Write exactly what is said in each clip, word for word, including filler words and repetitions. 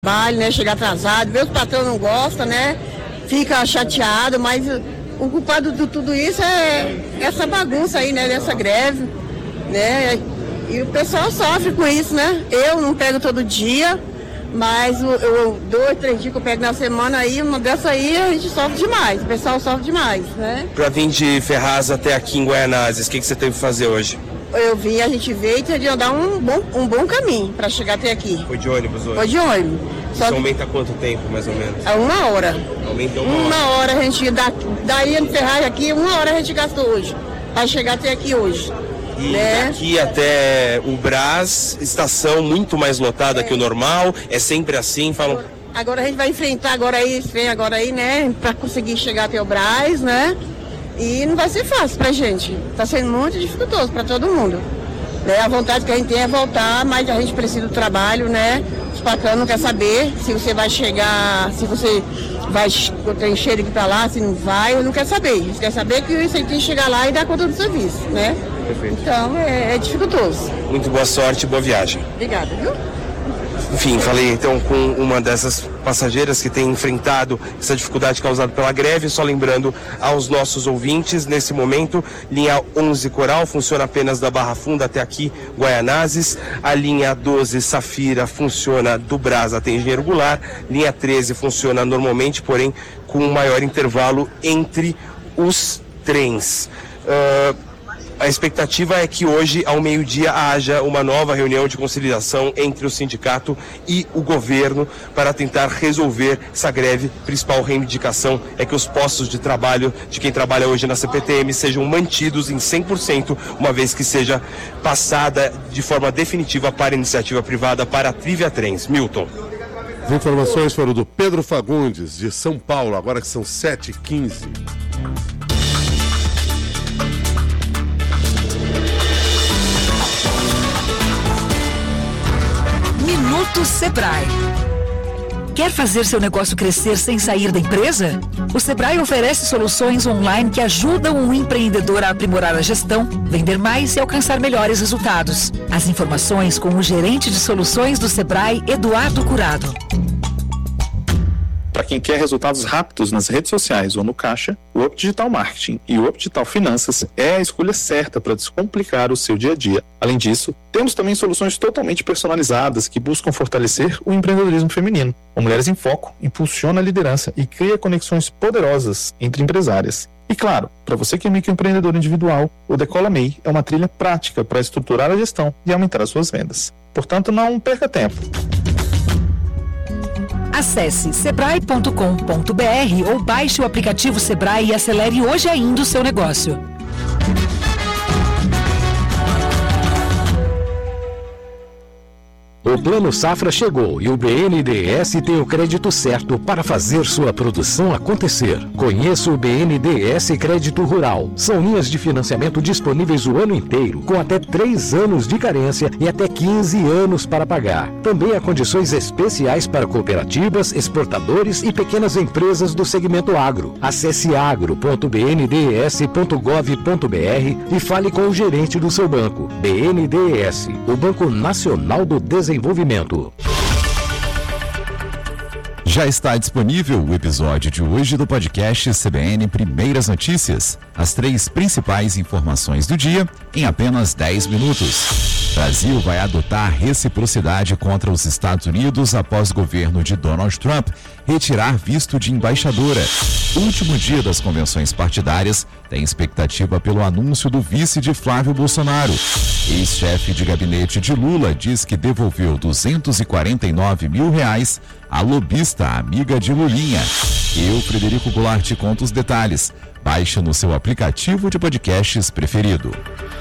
trabalho, né? Chega atrasado, vê os patrões não gostam, né? Fica chateado, mas o culpado de tudo isso é essa bagunça aí, né? Dessa greve, né? E o pessoal sofre com isso, né? Eu não pego todo dia, mas eu, eu, dois, três dias que eu pego na semana aí, uma dessa aí a gente sofre demais, o pessoal sofre demais, né? Pra vir de Ferraz até aqui em Guaianazes, o que, que você teve que fazer hoje? Eu vim, a gente veio e teria de andar um bom, um bom caminho para chegar até aqui. Foi de ônibus hoje? Foi de ônibus. Só Isso aumenta quanto tempo, mais ou menos? É uma hora. Aumenta uma, uma hora. hora a gente, da, daí em Ferraz aqui, uma hora a gente gastou hoje, para chegar até aqui hoje. E né? daqui até o Brás, estação muito mais lotada é. que o normal, é sempre assim, falam... Agora a gente vai enfrentar agora aí, agora aí, né, para conseguir chegar até o Brás, né? E não vai ser fácil pra gente, tá sendo muito dificultoso para todo mundo. Né? A vontade que a gente tem é voltar, mas a gente precisa do trabalho, né? Os patrões não querem saber se você vai chegar, se você vai ter cheiro aqui pra lá, se não vai, não quer saber. Eles querem saber que você tem que chegar lá e dar conta do serviço, né? Perfeito. Então é, é dificultoso. Muito boa sorte e boa viagem. Obrigada, viu? Enfim, falei então com uma dessas passageiras que tem enfrentado essa dificuldade causada pela greve, só lembrando aos nossos ouvintes, nesse momento, linha onze Coral funciona apenas da Barra Funda até aqui, Guaianazes, a linha doze Safira funciona do Brás até Engenheiro Goulart, linha treze funciona normalmente, porém com um maior intervalo entre os trens. Uh, A expectativa é que hoje, ao meio-dia, haja uma nova reunião de conciliação entre o sindicato e o governo para tentar resolver essa greve. A principal reivindicação é que os postos de trabalho de quem trabalha hoje na C P T M sejam mantidos em cem por cento, uma vez que seja passada de forma definitiva para a iniciativa privada, para a Trivia Trens. Milton. As informações foram do Pedro Fagundes, de São Paulo, agora que são sete e quinze. Minuto Sebrae. Quer fazer seu negócio crescer sem sair da empresa? O Sebrae oferece soluções online que ajudam o empreendedor a aprimorar a gestão, vender mais e alcançar melhores resultados. As informações com o gerente de soluções do Sebrae, Eduardo Curado. Para quem quer resultados rápidos nas redes sociais ou no caixa, o Up Digital Marketing e o Up Digital Finanças é a escolha certa para descomplicar o seu dia a dia. Além disso, temos também soluções totalmente personalizadas que buscam fortalecer o empreendedorismo feminino. O Mulheres em Foco impulsiona a liderança e cria conexões poderosas entre empresárias. E claro, para você que é microempreendedor individual, o Decola M E I é uma trilha prática para estruturar a gestão e aumentar as suas vendas. Portanto, não perca tempo. Acesse sebrae ponto com ponto br ou baixe o aplicativo Sebrae e acelere hoje ainda o seu negócio. O Plano Safra chegou e o B N D E S tem o crédito certo para fazer sua produção acontecer. Conheça o B N D E S Crédito Rural. São linhas de financiamento disponíveis o ano inteiro, com até três anos de carência e até quinze anos para pagar. Também há condições especiais para cooperativas, exportadores e pequenas empresas do segmento agro. Acesse agro ponto b n d e s ponto gov ponto b r e fale com o gerente do seu banco. B N D E S, o Banco Nacional do Desenvolvimento. Desenvolvimento. Já está disponível o episódio de hoje do podcast C B N Primeiras Notícias. As três principais informações do dia em apenas dez minutos. Brasil vai adotar reciprocidade contra os Estados Unidos após o governo de Donald Trump retirar visto de embaixadora. Último dia das convenções partidárias tem expectativa pelo anúncio do vice de Flávio Bolsonaro. Ex-chefe de gabinete de Lula diz que devolveu duzentos e quarenta e nove mil reais à lobista amiga de Lulinha. Eu, Frederico Goulart, te conto os detalhes. Baixe no seu aplicativo de podcasts preferido.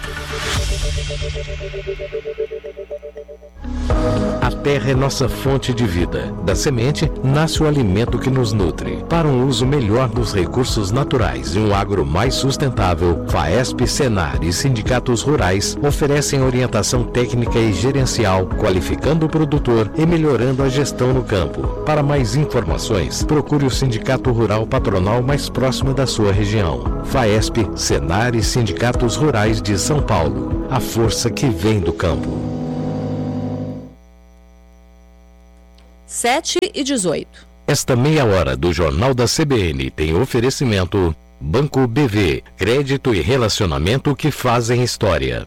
A terra é nossa fonte de vida. Da semente nasce o alimento que nos nutre. Para um uso melhor dos recursos naturais e um agro mais sustentável, FAESP, Senar e sindicatos rurais oferecem orientação técnica e gerencial, qualificando o produtor e melhorando a gestão no campo. Para mais informações, procure o sindicato rural patronal mais próximo da sua região. FAESP, Senar e sindicatos rurais de São Paulo. A força que vem do campo. sete e dezoito. Esta meia hora do Jornal da C B N tem oferecimento Banco B V, crédito e relacionamento que fazem história.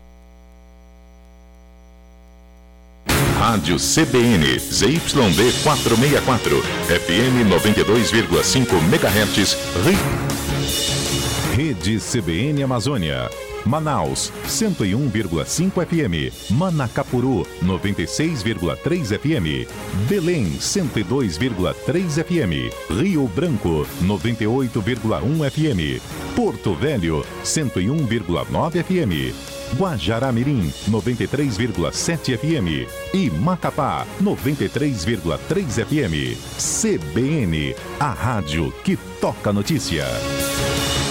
Rádio C B N, Z Y D quatrocentos e sessenta e quatro, F M noventa e dois vírgula cinco megahertz, Rio. Rede C B N Amazônia. Manaus, cento e um vírgula cinco F M. Manacapuru, noventa e seis vírgula três F M. Belém, cento e dois vírgula três F M. Rio Branco, noventa e oito vírgula um F M. Porto Velho, cento e um vírgula nove F M. Guajará-Mirim, noventa e três vírgula sete F M. E Macapá, noventa e três vírgula três F M. C B N, a rádio que toca notícia.